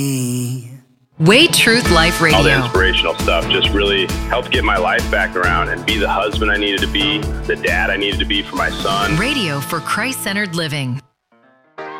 Way Truth Life Radio. All the inspirational stuff just really helped get my life back around and be the husband I needed to be, the dad I needed to be for my son. Radio for Christ-centered living.